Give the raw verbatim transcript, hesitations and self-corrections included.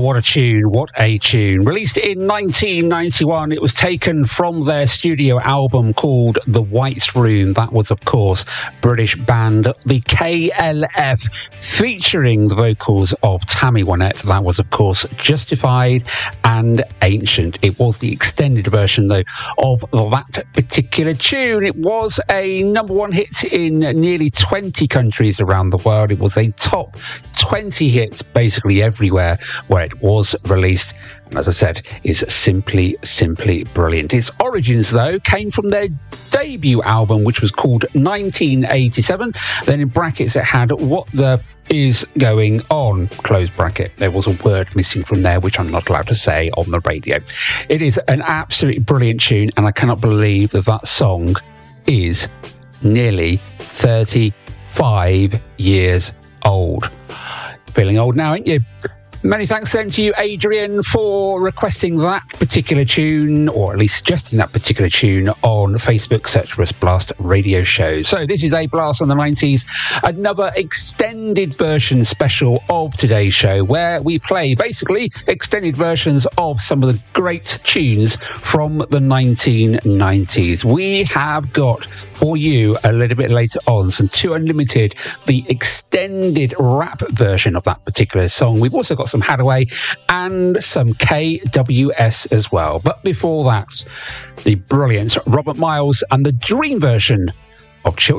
what a tune, what a tune. Released in nineteen ninety-one, it was taken from their studio album called The White Room. That was, of course, British band The K L F, featuring the vocals of Tammy Wynette. That was, of course, Justified and Ancient. It was the extended version, though, of that particular tune. It was a number one hit in nearly twenty countries around the world. It was a top twenty hits basically everywhere where it was released, and as I said, is simply simply brilliant. Its origins, though, came from their debut album, which was called nineteen eighty-seven. Then in brackets it had What the Is Going On, close bracket. There was a word missing from there, which I'm not allowed to say on the radio. It is an absolutely brilliant tune, and I cannot believe that that song is nearly thirty-five years old. Feeling old now, ain't you? Many thanks then to you, Adrian, for requesting that particular tune, or at least suggesting that particular tune on Facebook. Search for us, Blast Radio Show. So this is A Blast on the nineties, another extended version special of today's show, where we play basically extended versions of some of the great tunes from the nineteen nineties. We have got for you a little bit later on some Two Unlimited, the extended rap version of that particular song. We've also got some Hadaway and some K W S as well. But before that, the brilliant Robert Miles and the Dream version of Children